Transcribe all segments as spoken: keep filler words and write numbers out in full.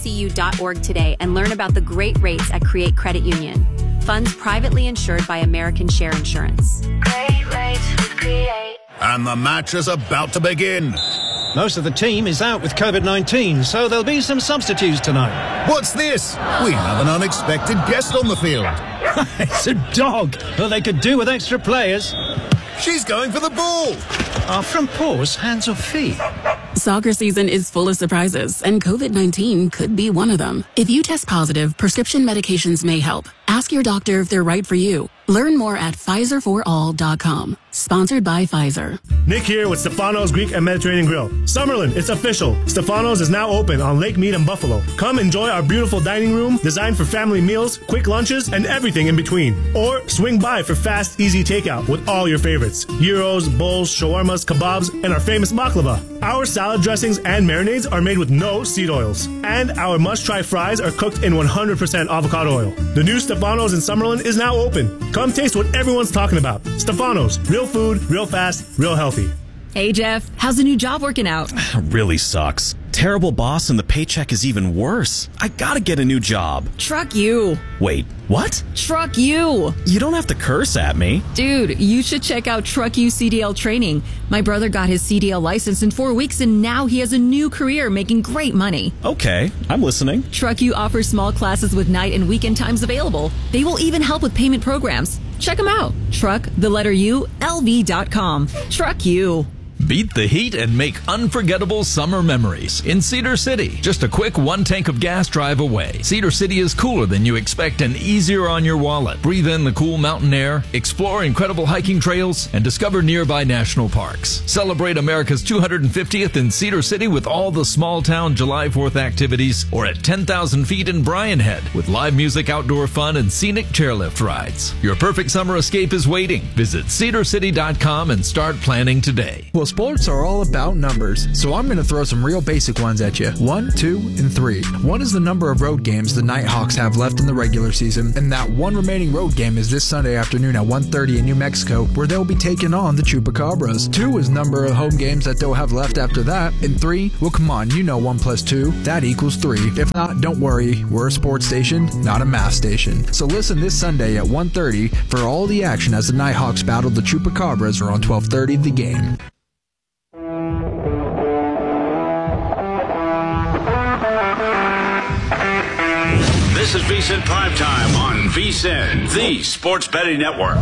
c u dot org today and learn about the great rates at Create Credit Union. Funds privately insured by American Share Insurance. Great rates with Create. And the match is about to begin. Most of the team is out with COVID nineteen, so there'll be some substitutes tonight. What's this? We have an unexpected guest on the field. It's a dog. Well, they could do with extra players. She's going for the ball. Are from paws, hands or feet? Soccer season is full of surprises, and COVID nineteen could be one of them. If you test positive, prescription medications may help. Ask your doctor if they're right for you. Learn more at Pfizer for all dot com. Sponsored by Pfizer. Nick here with Stefano's Greek and Mediterranean Grill. Summerlin, it's official. Stefano's is now open on Lake Mead and Buffalo. Come enjoy our beautiful dining room designed for family meals, quick lunches, and everything in between. Or swing by for fast, easy takeout with all your favorites. Gyros, bowls, shawarmas, kebabs, and our famous baklava. Our salad dressings and marinades are made with no seed oils. And our must-try fries are cooked in one hundred percent avocado oil. The new Stefano's in Summerlin is now open. Come taste what everyone's talking about. Stefano's, real food, real fast, real healthy. Hey, Jeff, how's the new job working out? Really sucks. Terrible boss and the paycheck is even worse. I gotta get a new job. Truck you. Wait, what? Truck you. You don't have to curse at me. Dude, you should check out Truck You C D L training. My brother got his C D L license in four weeks and now he has a new career making great money. Okay, I'm listening. Truck You offers small classes with night and weekend times available. They will even help with payment programs. Check them out. Truck, the letter U, L V dot com. Truck You. Beat the heat and make unforgettable summer memories in Cedar City. Just a quick one tank of gas drive away. Cedar City is cooler than you expect and easier on your wallet. Breathe in the cool mountain air, explore incredible hiking trails, and discover nearby national parks. Celebrate America's two hundred fiftieth in Cedar City with all the small town July fourth activities, or at ten thousand feet in Bryan Head with live music, outdoor fun, and scenic chairlift rides. Your perfect summer escape is waiting. Visit cedar city dot com and start planning today. Well, sports are all about numbers, so I'm going to throw some real basic ones at you. One, two, and three. One is the number of road games the Nighthawks have left in the regular season, and that one remaining road game is this Sunday afternoon at one thirty in New Mexico, where they'll be taking on the Chupacabras. Two is number of home games that they'll have left after that, and three, well, come on, you know one plus two, that equals three. If not, don't worry, we're a sports station, not a math station. So listen this Sunday at one thirty for all the action as the Nighthawks battle the Chupacabras, or on twelve thirty The Game. This is VSiN Primetime on VSiN, the Sports Betting Network.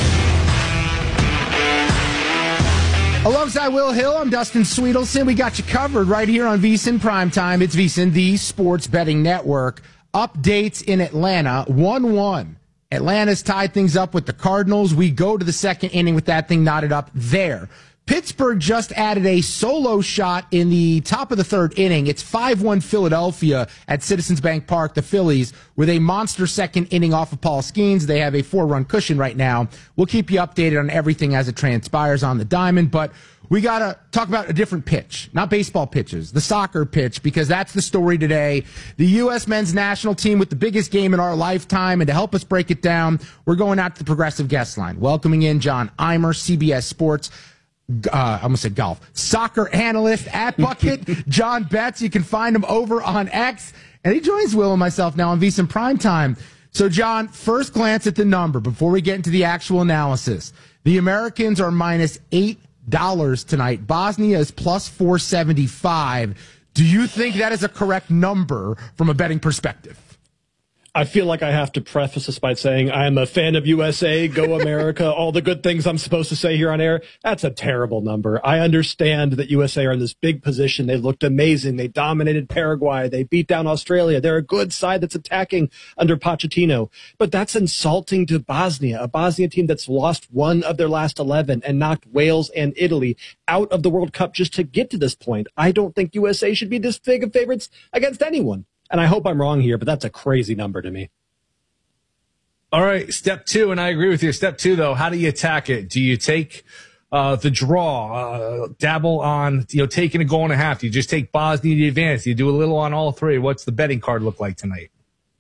Alongside Will Hill, I'm Dustin Sweetelson. We got you covered right here on VSiN Primetime. It's VSiN, the Sports Betting Network. Updates in Atlanta, one one. Atlanta's tied things up with the Cardinals. We go to the second inning with that thing knotted up there. Pittsburgh just added a solo shot in the top of the third inning. It's five one Philadelphia at Citizens Bank Park, the Phillies, with a monster second inning off of Paul Skeens. They have a four-run cushion right now. We'll keep you updated on everything as it transpires on the diamond, but we got to talk about a different pitch, not baseball pitches, the soccer pitch, because that's the story today. The U S men's national team with the biggest game in our lifetime, and to help us break it down, we're going out to the Progressive Guest Line. Welcoming in John Eimer, C B S Sports. Uh, I'm going to say golf. Soccer analyst at Bucket, John Betts. You can find him over on X. And he joins Will and myself now on VSiN Primetime. So, John, first glance at the number before we get into the actual analysis. The Americans are minus eight dollars tonight. Bosnia is plus four seventy-five. Do you think that is a correct number from a betting perspective? I feel like I have to preface this by saying I'm a fan of U S A, go America, all the good things I'm supposed to say here on air. That's a terrible number. I understand that U S A are in this big position. They looked amazing. They dominated Paraguay. They beat down Australia. They're a good side that's attacking under Pochettino. But that's insulting to Bosnia, a Bosnia team that's lost one of their last eleven and knocked Wales and Italy out of the World Cup just to get to this point. I don't think U S A should be this big of favorites against anyone. And I hope I'm wrong here, but that's a crazy number to me. All right, step two, and I agree with you. Step two, though, how do you attack it? Do you take uh, the draw, uh, dabble on, you know, taking a goal and a half? Do you just take Bosnia to advance? Do you do a little on all three? What's the betting card look like tonight?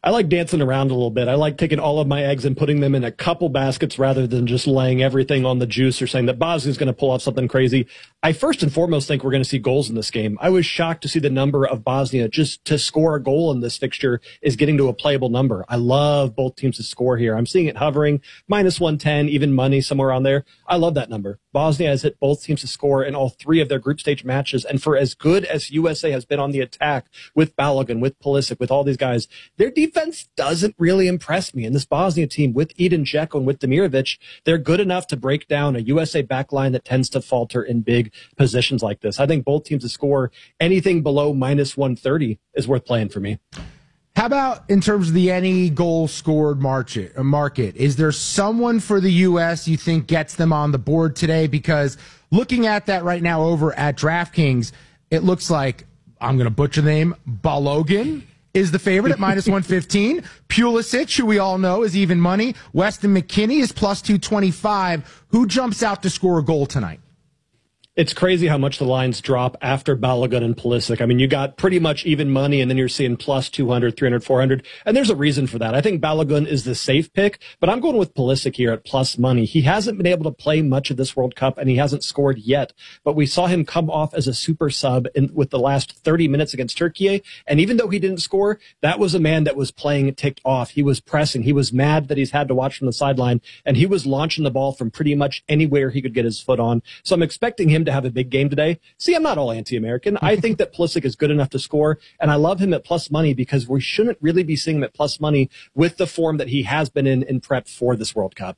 I like dancing around a little bit. I like taking all of my eggs and putting them in a couple baskets rather than just laying everything on the juice or saying that Bosnia is going to pull off something crazy. I first and foremost think we're going to see goals in this game. I was shocked to see the number of Bosnia just to score a goal in this fixture is getting to a playable number. I love both teams to score here. I'm seeing it hovering, minus one ten, even money somewhere on there. I love that number. Bosnia has hit both teams to score in all three of their group stage matches. And for as good as U S A has been on the attack with Balogun, with Pulisic, with all these guys, their defense doesn't really impress me. And this Bosnia team with Edin Dzeko and with Demirovic, they're good enough to break down a U S A backline that tends to falter in big positions like this. I think both teams to score anything below minus one thirty is worth playing for me. How about in terms of the any goal scored market? Market, is there someone for the U S you think gets them on the board today? Because looking at that right now over at DraftKings, it looks like, I'm going to butcher the name, Balogun is the favorite at minus one fifteen. Pulisic, who we all know is even money. Weston McKennie is plus two twenty-five. Who jumps out to score a goal tonight? It's crazy how much the lines drop after Balogun and Pulisic. I mean, you got pretty much even money, and then you're seeing plus two hundred, three hundred, four hundred. And there's a reason for that. I think Balogun is the safe pick, but I'm going with Pulisic here at plus money. He hasn't been able to play much of this World Cup, and he hasn't scored yet. But we saw him come off as a super sub in, with the last thirty minutes against Turkey. And even though he didn't score, that was a man that was playing ticked off. He was pressing. He was mad that he's had to watch from the sideline, and he was launching the ball from pretty much anywhere he could get his foot on. So I'm expecting him to have a big game today. See, I'm not all anti-American. I think that Pulisic is good enough to score, and I love him at plus money because we shouldn't really be seeing him at plus money with the form that he has been in in prep for this World Cup.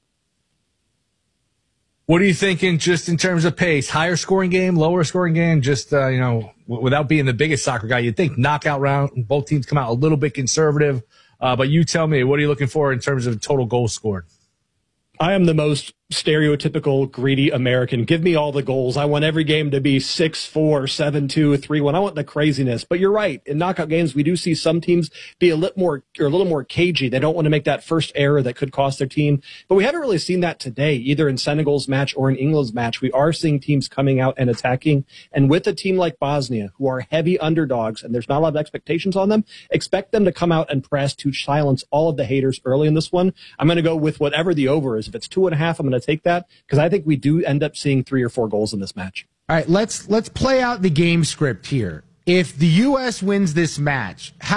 What are you thinking just in terms of pace? Higher scoring game, lower scoring game? Just, uh, you know, w- without being the biggest soccer guy, you'd think knockout round, both teams come out a little bit conservative. Uh, but you tell me, what are you looking for in terms of total goals scored? I am the most stereotypical greedy American. Give me all the goals. I want every game to be six four, seven two, three one. I want the craziness. But you're right. In knockout games, we do see some teams be a little more or a little more cagey. They don't want to make that first error that could cost their team. But we haven't really seen that today, either in Senegal's match or in England's match. We are seeing teams coming out and attacking. And with a team like Bosnia, who are heavy underdogs, and there's not a lot of expectations on them, expect them to come out and press to silence all of the haters early in this one. I'm going to go with whatever the over is. If it's two and a half, I'm going to take that because I think we do end up seeing three or four goals in this match. All right, let's let's play out the game script here. If the U S wins this match, how